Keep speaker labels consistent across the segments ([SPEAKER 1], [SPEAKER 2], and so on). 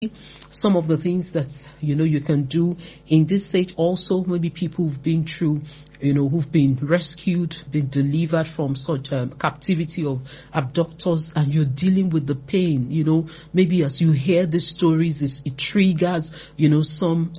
[SPEAKER 1] some of the things that you can do in this stage. Also, maybe people who've been through, who've been rescued, been delivered from such captivity of abductors, and you're dealing with the pain. Maybe as you hear these stories, it triggers some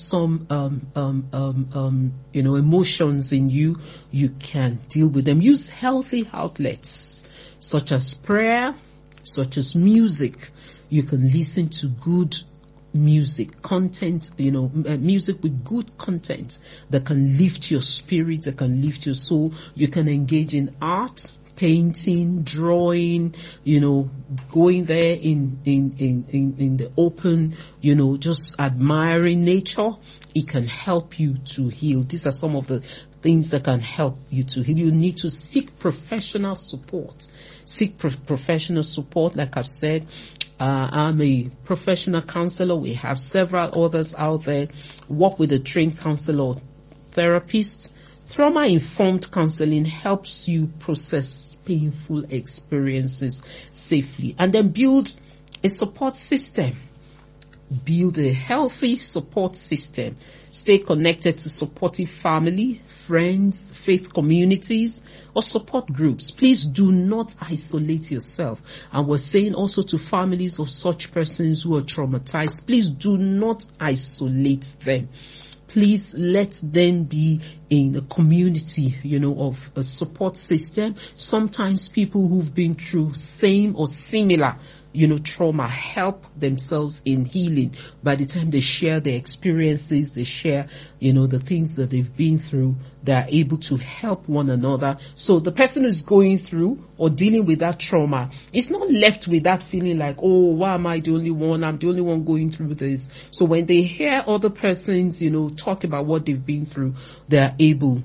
[SPEAKER 1] emotions in you. You can deal with them. Use healthy outlets such as prayer, such as music. You can listen to good music, content, music with good content that can lift your spirit, that can lift your soul. You can engage in art, painting, drawing, going there in the open, just admiring nature. It can help you to heal. These are some of the things that can help you to heal. You need to seek professional support. Professional support. Like I've said, I'm a professional counselor. We have several others out there. Work with a trained counselor, therapist. Trauma-informed counseling helps you process painful experiences safely. And then build a support system. Build a healthy support system. Stay connected to supportive family, friends, faith communities, or support groups. Please do not isolate yourself. And we're saying also to families of such persons who are traumatized, please do not isolate them. Please let them be in a community, of a support system. Sometimes people who've been through same or similar trauma help themselves in healing. By the time they share their experiences, they share, the things that they've been through, they're able to help one another. So the person who's going through or dealing with that trauma is not left with that feeling like, oh, why am I the only one? I'm the only one going through this. So when they hear other persons, talk about what they've been through, they're able,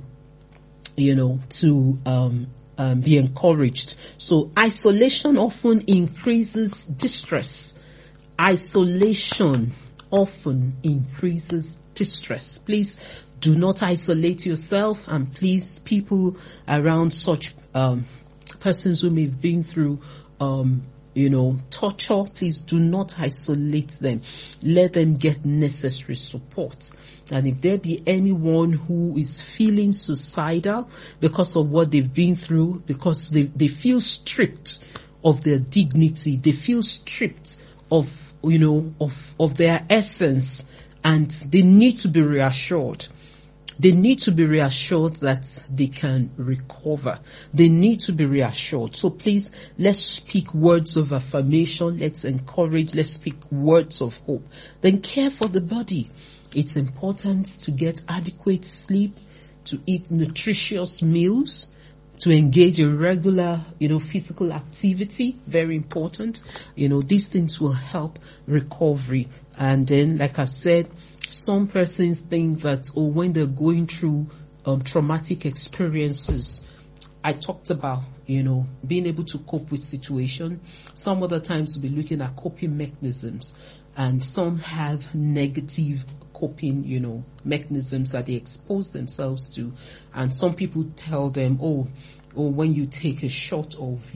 [SPEAKER 1] to, be encouraged. So isolation often increases distress. Isolation often increases distress. Please do not isolate yourself, and please, people around such persons who may have been through torture, please do not isolate them. Let them get necessary support. And if there be anyone who is feeling suicidal because of what they've been through, because they feel stripped of their dignity, they feel stripped of their essence, and they need to be reassured. They need to be reassured that they can recover. They need to be reassured. So please, let's speak words of affirmation. Let's encourage. Let's speak words of hope. Then care for the body. It's important to get adequate sleep, to eat nutritious meals, to engage in regular, physical activity. Very important. These things will help recovery. And then, like I've said, some persons think that, when they're going through traumatic experiences, I talked about, being able to cope with situation. Some other times we'll be looking at coping mechanisms, and some have negative coping, mechanisms that they expose themselves to. And some people tell them, when you take a shot of,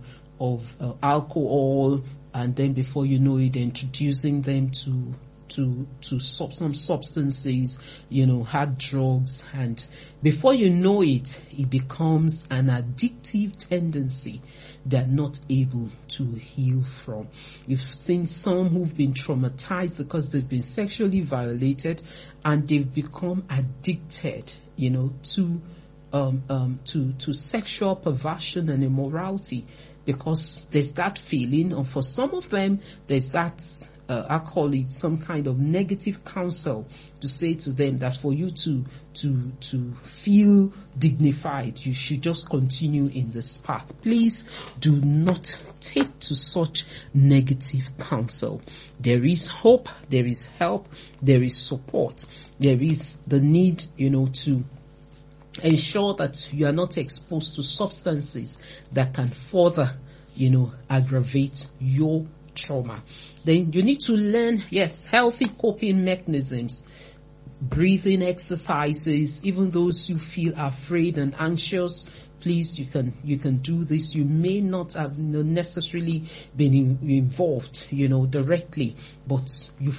[SPEAKER 1] alcohol, and then before you know it, introducing them to some substances, hard drugs, and before you know it, it becomes an addictive tendency they're not able to heal from. You've seen some who've been traumatized because they've been sexually violated, and they've become addicted, to sexual perversion and immorality, because there's that feeling, and for some of them, there's that I call it some kind of negative counsel to say to them that for you to feel dignified, you should just continue in this path. Please do not take to such negative counsel. There is hope, there is help, there is support. There is the need, to ensure that you are not exposed to substances that can further, aggravate your trauma. Then you need to learn, healthy coping mechanisms, breathing exercises. Even those who feel afraid and anxious, please, you can do this. You may not have necessarily been involved, directly, but you